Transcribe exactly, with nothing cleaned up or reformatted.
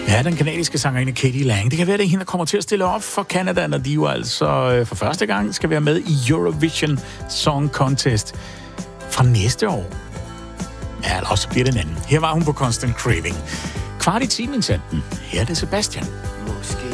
Ja, den kanadiske sangerinde Katie Lang. Det kan være, det er hende, der kommer til at stille op for Canada, når de jo altså øh, for første gang skal være med i Eurovision Song Contest fra næste år. Ja, eller også bliver det en anden. Her var hun på Constant Craving. Kvart i timen, sanden. Her er det Sebastian. Måske